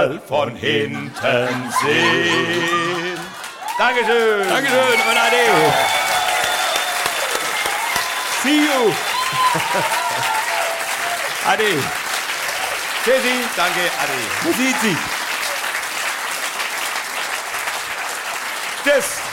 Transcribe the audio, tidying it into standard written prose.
mal von hinten sehen. Dankeschön. Dankeschön und ade. See you. Ade. Tschüssi, danke, ade. Man sieht sich. Tschüss.